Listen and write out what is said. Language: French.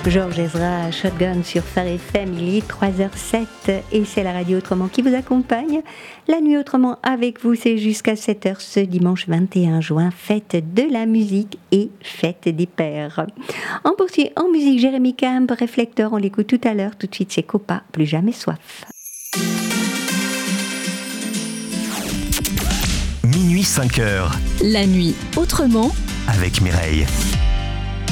Georges Ezra, Shotgun sur Phare FM, il est 3h07 et c'est la radio Autrement qui vous accompagne. La nuit Autrement avec vous, c'est jusqu'à 7h ce dimanche 21 juin, fête de la musique et fête des pères. On poursuit en musique Jérémy Camp, Réflecteur, on l'écoute tout à l'heure, tout de suite c'est Copa, Plus jamais soif. Minuit 5h. La nuit Autrement avec Mireille.